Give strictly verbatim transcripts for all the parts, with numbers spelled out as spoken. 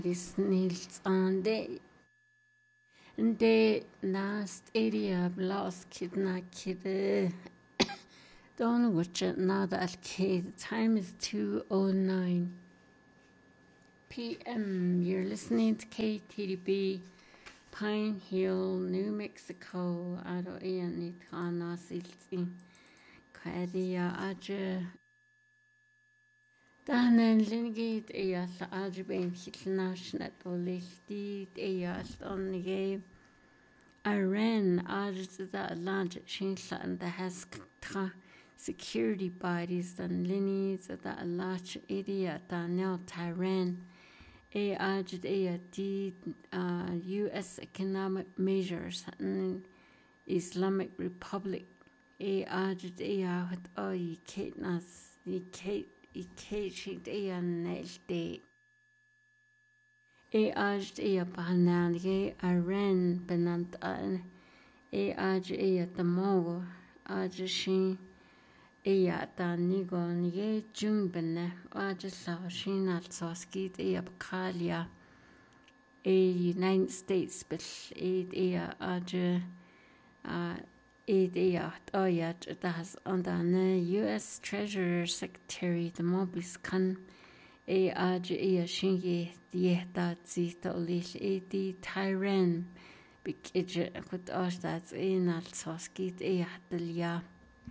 This Nils on the the last area of lost kidnap kid. Don't watch it now that kid. Time is two oh nine p m. You're listening to K T D B, Pine Hill, New Mexico. Aro iyan ni Tana Silti. Kadia Aja. Danen Lingate Eyal Algebane Hitnationat Olifti Eyal on the game. Iran urged the Atlantic Shinsla and the Hasktra security bodies and lineage of the large area that now Tehran. A urged a did U S economic measures in Islamic Republic. A urged a with all ye Katnas, ye Kate. Ikechit ea nelte. E ajt ea banan ye Iran benant an. E aj ea tamogo. Aj shin ea ta nigon ye jun benne. Aj sa shin al soskit ea bakalia. E United States bill. E ea aj uh It ayat das under the U S Treasury Secretary the Mobis kan a aj a shingi dieta zita lish a di Tehran bikij kut ostats in al soskit a hatelia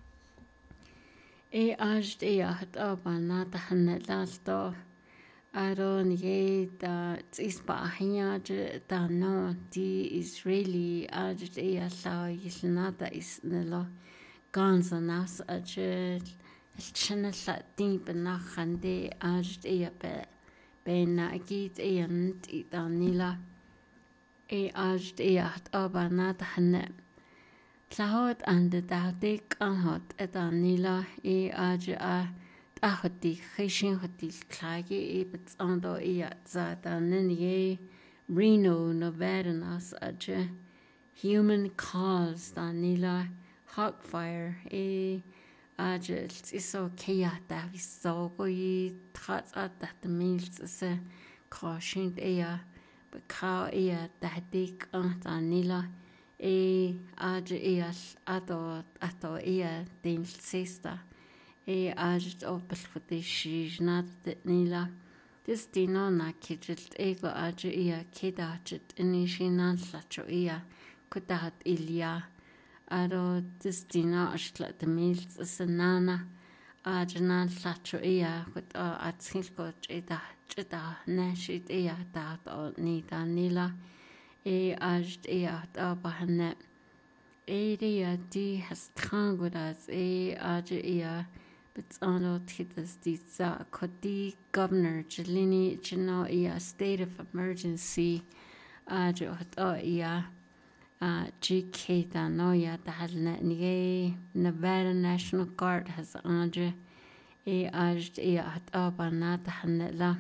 a aj a hat abanat hanelasto Aron ye da ispa hinyaj da no di Israeli aj ya la yisnada is nelo ganza nas aj chenela deep na khande aj ya be be na git yan da nila e aj ya abanat hanne Lahot and da dik anhot da nila e aj a Ahoti, Hashin Hotil, Klagi, Ebits Ando Iazata, Nene, Reno, Nevadanas, Aja, Human Cause, Danila, Hawkfire, E. Aja, Iso Kayata, so go ye, Tots at that meals, a caution ea, but cow ea, that dick aunt Anila, E. Aja eas, Ado, Ato ea, Dane sister. E ajt opel for the she's not that nila. This dino na kijilt ego aj ia kidajit inishinan slacho ia kudat ilia. Aro this dino ashla the meals sanana ajnan slacho ia kut atsilko chida chida nashit ia dat o nida nila. E ajt ia abahane. E dia di has trangudas e aj ia. But on titas disa kodi governor Jelini Jino ia state of emergency ajo hato ia G K da noya da halnet nye Nevada National Guard has anje e aj ia hato banata hanetla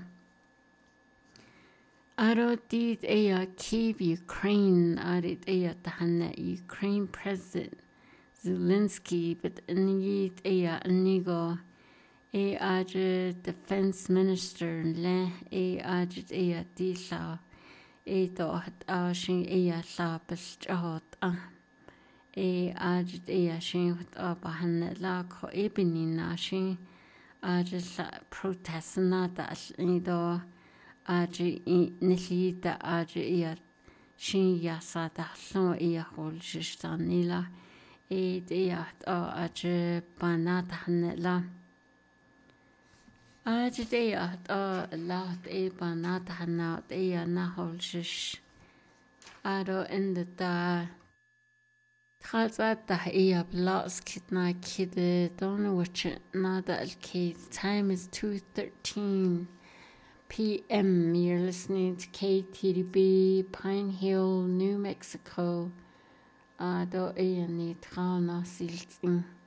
Aro did ia Kiev Ukraine arit ia da hanet Ukraine president Zelensky, but Niyit Ea Nigo, A Aj Defense Minister, Le A Aj Ea Disa, A Dot Ashin Ea Labas Jahot, A Aj Ea Shin with Abahan Lako Ebony Nashin, Aj protest Nadas Nido, Aj Nihita Aj Ea Shin Yasada, so Ea Holshistanila. E diat o aj banat hanela. Aj diat o laat e banat hanat e nahol shish. Aro in the da. Trazat da e ab lots kitna kid don't watch it nada al kid. Time is two thirteen p m. You're listening to K T D B, Pine Hill, New Mexico. Ado e ni trana silting.